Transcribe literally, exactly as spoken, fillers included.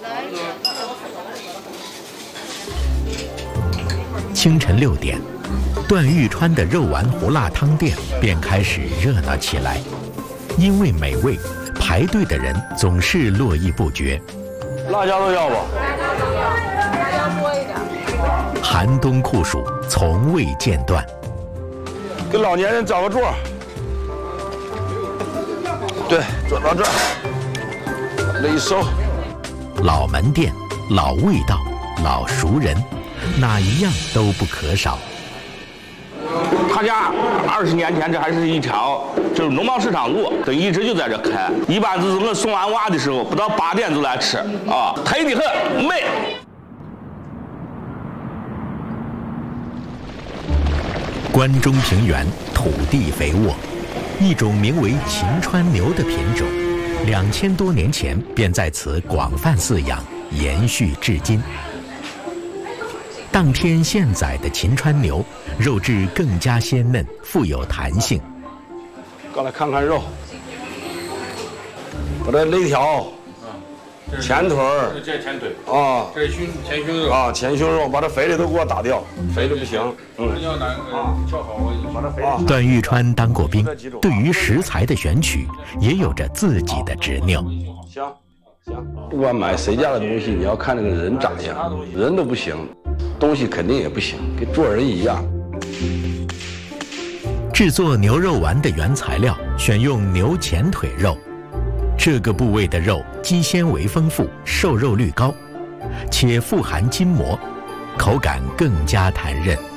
清晨六点，段玉川的肉丸胡辣汤店便开始热闹起来。因为美味，排队的人总是络绎不绝。 辣椒都要不？ 辣椒多一点。 寒冬酷暑，从未间断。 给老年人找个座。对，坐到这儿，这一收。 老门店，老味道，老熟人，哪一样都不可少。 他家二十年前这还是一条就是农贸市场路，这一直就在这开。一般就是我送完娃的时候，不到八点就来吃啊，忒的很美。 关中平原土地肥沃，一种名为秦川牛的品种，两千多年前便在此广泛饲养，延续至今。当天现宰的秦川牛，肉质更加鲜嫩，富有弹性。 过来看看肉，把这肋条、前腿儿， 这是前腿啊， 这是胸前胸肉啊，前胸肉，把这肥的都给我打掉，肥的不行。嗯， 要哪个挑好， 把这肥的。 段玉川当过兵，对于食材的选取也有着自己的执拗。 行行，不管买谁家的东西，你要看这个人长相，人都不行，东西肯定也不行，跟做人一样。 制作牛肉丸的原材料选用牛前腿肉，这个部位的肉肌纤维丰富，瘦肉率高，且富含筋膜，口感更加弹韧。